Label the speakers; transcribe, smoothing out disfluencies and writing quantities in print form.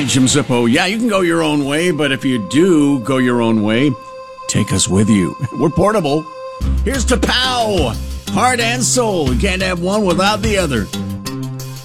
Speaker 1: Hi, Jim Zippo. Yeah, you can go your own way, but if you do go your own way, take us with you. We're portable. Here's to POW! Heart and soul. You can't have one without the other.